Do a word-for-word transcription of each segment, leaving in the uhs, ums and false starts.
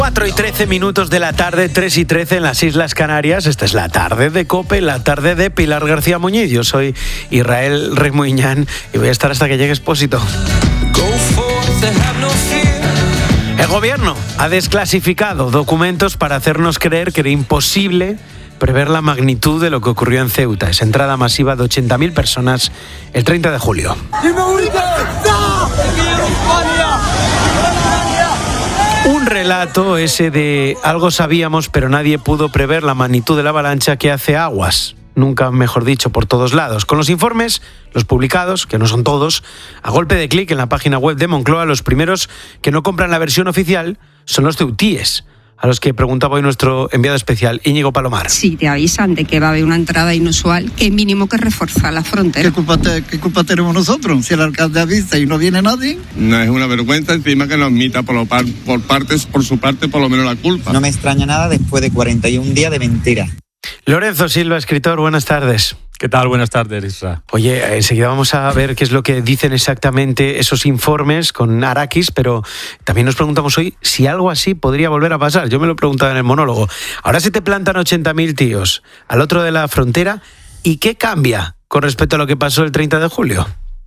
cuatro y trece minutos de la tarde, tres y trece en las Islas Canarias. Esta es la tarde de COPE, la tarde de Pilar García Muñiz. Yo soy Israel Remuñán y voy a estar hasta que llegue Expósito. El gobierno ha desclasificado documentos para hacernos creer que era imposible prever la magnitud de lo que ocurrió en Ceuta. Esa entrada masiva de ochenta mil personas el treinta de julio. Un relato ese de algo sabíamos, pero nadie pudo prever la magnitud de la avalancha que hace aguas, nunca mejor dicho, por todos lados. Con los informes, los publicados, que no son todos, a golpe de clic en la página web de Moncloa, los primeros que no compran la versión oficial son los ceutíes, a los que preguntaba hoy nuestro enviado especial, Íñigo Palomar. Si te avisan de que va a haber una entrada inusual, qué mínimo que reforzar la frontera. ¿Qué culpa, te, ¿Qué culpa tenemos nosotros? Si el alcalde avisa y no viene nadie. No es una vergüenza, encima que nos admita por, lo par, por partes, por su parte, por lo menos la culpa. No me extraña nada después de cuarenta y un días de mentira. Lorenzo Silva, escritor, buenas tardes. ¿Qué tal? Buenas tardes, Isra. Oye, enseguida vamos a ver qué es lo que dicen exactamente esos informes con Arakis, pero también nos preguntamos hoy si algo así podría volver a pasar. Yo me lo preguntaba en el monólogo. Ahora se te plantan ochenta mil tíos al otro de la frontera, ¿y qué cambia con respecto a lo que pasó el treinta de julio?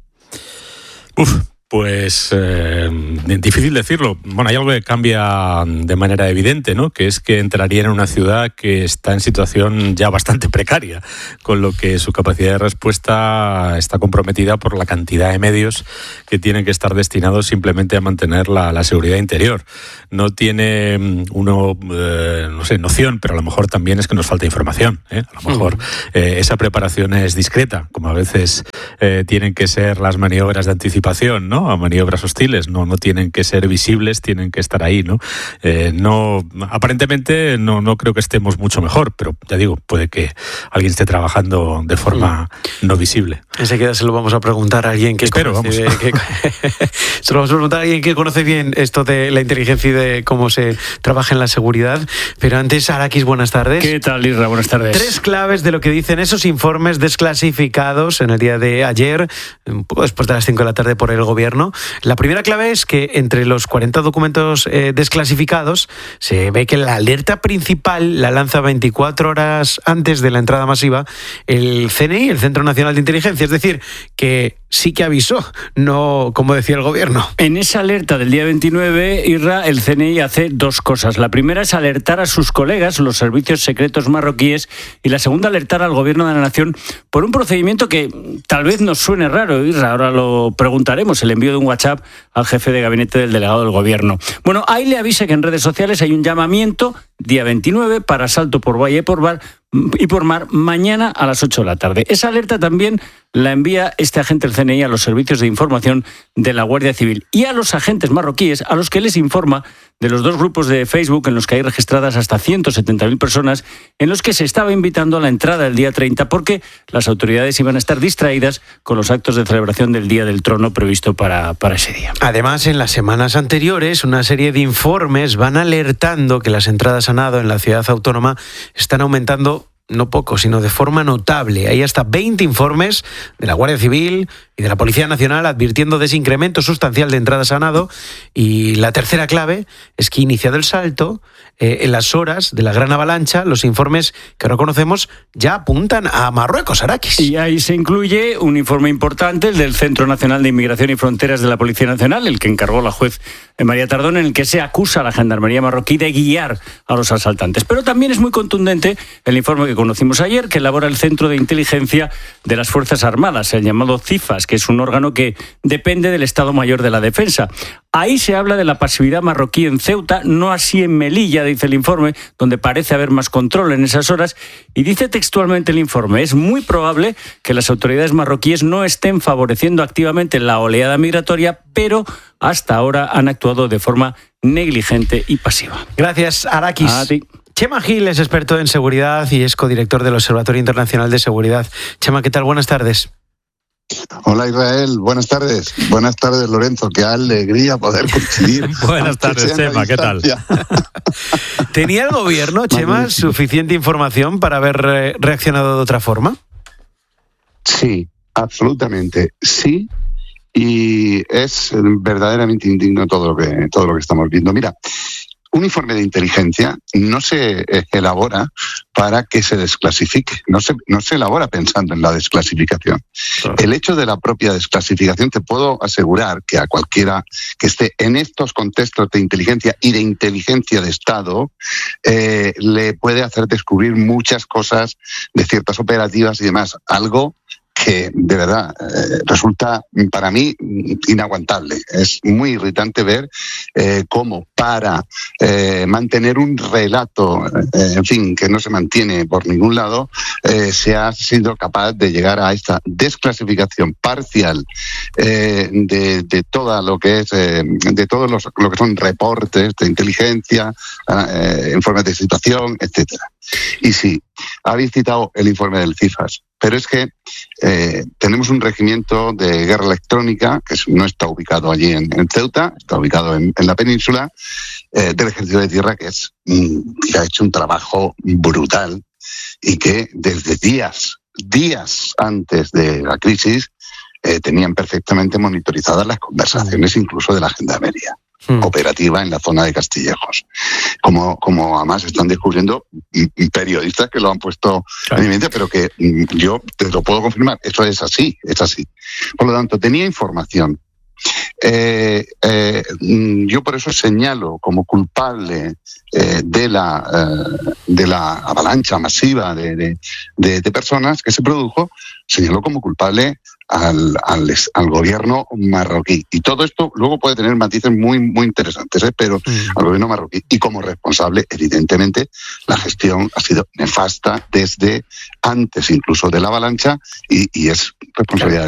Uf. Pues eh, difícil decirlo. Bueno, hay algo que cambia de manera evidente, ¿no? Que es que entraría en una ciudad que está en situación ya bastante precaria, con lo que su capacidad de respuesta está comprometida por la cantidad de medios que tienen que estar destinados simplemente a mantener la, la seguridad interior. No tiene uno, eh, no sé, noción, pero a lo mejor también es que nos falta información, ¿eh? A lo mejor eh, esa preparación es discreta, como a veces eh, tienen que ser las maniobras de anticipación, ¿no? A maniobras hostiles, no, no tienen que ser visibles, tienen que estar ahí, ¿no? Eh, no, aparentemente no, no creo que estemos mucho mejor, pero ya digo, puede que alguien esté trabajando de forma mm. no visible. Enseguida se lo vamos a preguntar a alguien que Espero, conoce, vamos. Que, se lo vamos a preguntar a alguien que conoce bien esto de la inteligencia y de cómo se trabaja en la seguridad. Pero antes, Arakis, buenas tardes. ¿Qué tal, Isra? Buenas tardes. Tres claves de lo que dicen esos informes desclasificados en el día de ayer, un poco después de las cinco de la tarde por el gobierno. La primera clave es que entre los cuarenta documentos eh, desclasificados se ve que la alerta principal la lanza veinticuatro horas antes de la entrada masiva el C N I, el Centro Nacional de Inteligencia. Es decir, que sí que avisó, no como decía el gobierno. En esa alerta del día veintinueve, Irra, el C N I hace dos cosas. La primera es alertar a sus colegas, los servicios secretos marroquíes, y la segunda, alertar al gobierno de la nación por un procedimiento que tal vez nos suene raro, Irra, ahora lo preguntaremos, el envío de un WhatsApp al jefe de gabinete del delegado del gobierno. Bueno, ahí le avisa que en redes sociales hay un llamamiento, día veintinueve, para asalto por Valle y por Bar y por mar mañana a las ocho de la tarde. Esa alerta también la envía este agente del C N I a los servicios de información de la Guardia Civil y a los agentes marroquíes, a los que les informa de los dos grupos de Facebook en los que hay registradas hasta ciento setenta mil personas, en los que se estaba invitando a la entrada el día treinta porque las autoridades iban a estar distraídas con los actos de celebración del Día del Trono previsto para, para ese día. Además, en las semanas anteriores, una serie de informes van alertando que las entradas a nado en la ciudad autónoma están aumentando no poco, sino de forma notable. Hay hasta veinte informes de la Guardia Civil y de la Policía Nacional advirtiendo de ese incremento sustancial de entradas a nado. Y la tercera clave es que, iniciado el salto, eh, en las horas de la gran avalancha, los informes que ahora conocemos ya apuntan a Marruecos, Arakis. Y ahí se incluye un informe importante, el del Centro Nacional de Inmigración y Fronteras de la Policía Nacional, el que encargó la juez María Tardón, en el que se acusa a la Gendarmería marroquí de guiar a los asaltantes. Pero también es muy contundente el informe que conocimos ayer, que elabora el Centro de Inteligencia de las Fuerzas Armadas, el llamado CIFAS, que es un órgano que depende del Estado Mayor de la Defensa. Ahí se habla de la pasividad marroquí en Ceuta, no así en Melilla, dice el informe, donde parece haber más control en esas horas, y dice textualmente el informe: es muy probable que las autoridades marroquíes no estén favoreciendo activamente la oleada migratoria, pero hasta ahora han actuado de forma negligente y pasiva. Gracias, Arakis. A ti. Chema Gil es experto en seguridad y es codirector del Observatorio Internacional de Seguridad. Chema, ¿qué tal? Buenas tardes. Hola Israel, buenas tardes. Buenas tardes Lorenzo, qué alegría poder coincidir. Buenas tardes Chema, ¿qué tal? ¿Tenía el gobierno, Chema, Magnífico. suficiente información para haber reaccionado de otra forma? Sí, absolutamente, sí. Y es verdaderamente indigno todo lo que todo lo que estamos viendo. Mira, un informe de inteligencia no se eh, elabora para que se desclasifique, no se, no se elabora pensando en la desclasificación. Claro. El hecho de la propia desclasificación, te puedo asegurar que a cualquiera que esté en estos contextos de inteligencia y de inteligencia de Estado, eh, le puede hacer descubrir muchas cosas de ciertas operativas y demás, algo que de verdad eh, resulta para mí inaguantable. Es muy irritante ver eh, cómo para eh, mantener un relato, eh, en fin, que no se mantiene por ningún lado, eh, se ha sido capaz de llegar a esta desclasificación parcial eh, de, de toda lo que es, eh, de todos los, lo que son reportes de inteligencia, eh, informes de situación, etcétera. Y sí, habéis citado el informe del CIFAS, pero es que eh, tenemos un regimiento de guerra electrónica que no está ubicado allí en, en Ceuta, está ubicado en, en la península, eh, del Ejército de Tierra, que, es, que ha hecho un trabajo brutal y que desde días, días antes de la crisis, eh, tenían perfectamente monitorizadas las conversaciones incluso de la gendarmería operativa en la zona de Castillejos. Como, como además están descubriendo periodistas que lo han puesto claro. en evidencia, pero que yo te lo puedo confirmar, eso es así, es así. Por lo tanto, tenía información. Eh, eh, yo por eso señalo como culpable eh, de la eh, de la avalancha masiva de, de, de, de personas que se produjo, señalo como culpable al, al, al gobierno marroquí. Y todo esto luego puede tener matices muy, muy interesantes, ¿eh? pero mm. al gobierno marroquí. Y como responsable, evidentemente, la gestión ha sido nefasta desde antes incluso de la avalancha y, y es responsabilidad